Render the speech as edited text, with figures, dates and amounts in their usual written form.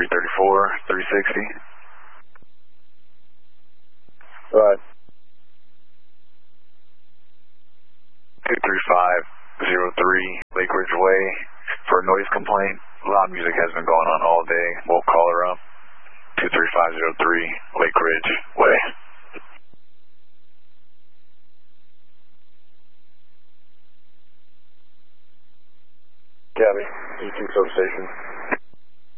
334, 360. Right. 23503 Lake Ridge Way for a noise complaint. Loud music has been going on all day. We'll call her up. 23503 Lake Ridge Way. Gabby, E2 substation.